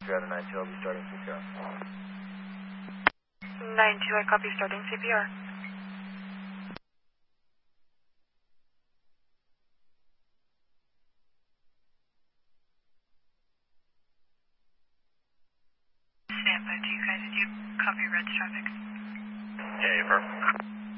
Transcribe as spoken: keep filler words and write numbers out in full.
three out of nine two, I'll be starting C P R. nine two, I copy, starting C P R. Stand by, do you guys, do you copy Red's traffic? Yeah, affirm.